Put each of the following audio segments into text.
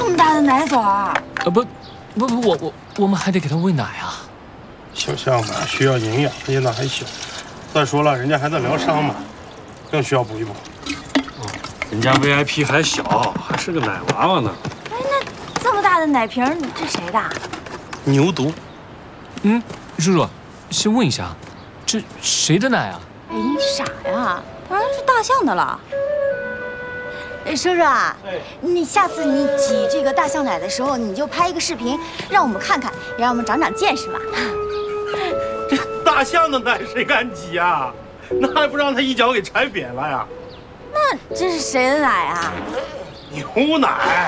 这么大的奶嘴儿？ 我们还得给他喂奶啊。 小象嘛，需要营养，现在还小。再说了，人家还在疗伤嘛，更需要补一补。 人家 VIP 还小，还是个奶娃娃呢。 哎，那这么大的奶瓶，这谁的？ 牛犊。 叔叔，先问一下，这谁的奶啊？ 哎，你傻呀？当然是大象的了。哎，叔叔啊，你下次你挤这个大象奶的时候，你就拍一个视频，让我们看看，让我们长长见识嘛。 这大象的奶谁敢挤啊？那还不让他一脚给踩扁了呀？ 那这是谁的奶啊？ 牛奶。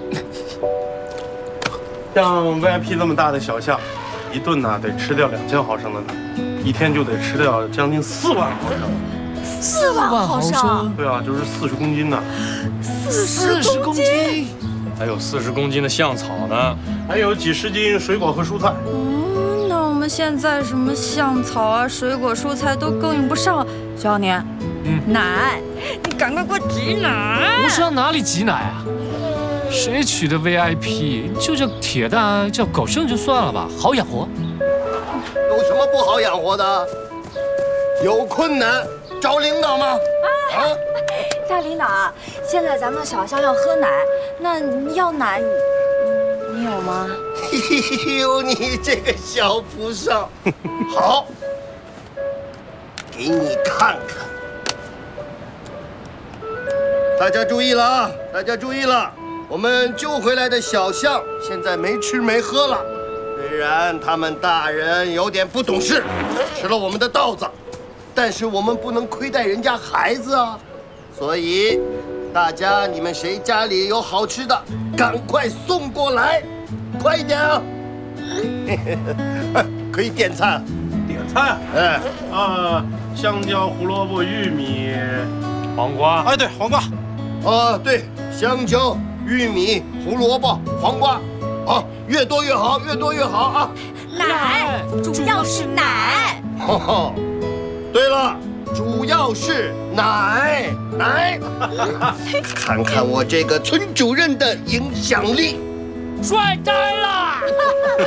像 VIP 这么大的小象，一顿呢得吃掉2000毫升的奶，一天就得吃掉将近4万毫升。 4万毫升？ 对啊，就是40公斤呢。 40公斤？ 还有40公斤的象草呢， 还有几十斤水果和蔬菜。 那我们现在什么象草啊、水果、蔬菜都供应不上，小年，奶，你赶快给我挤奶！ 我是要哪里挤奶啊？谁娶的 VIP 就叫铁蛋，叫狗剩就算了吧，好养活。 有什么不好养活的？有困难找领导吗？ 大领导啊，现在咱们小象要喝奶，那要奶，你有吗？ 哎呦，你这个小菩萨，好，给你看看。大家注意了啊！大家注意了，我们救回来的小象现在没吃没喝了。虽然他们大人有点不懂事，吃了我们的稻子，但是我们不能亏待人家孩子啊。所以，大家你们谁家里有好吃的，赶快送过来，快一点啊！可以点餐。 点菜？ 哎， 香蕉、胡萝卜、玉米、 黄瓜。 哎，对，黄瓜。 对，香蕉、玉米、胡萝卜、黄瓜，好，越多越好，越多越好啊！ 奶，主要是奶。 对了，主要是奶。看看我这个村主任的影响力， 帅呆了！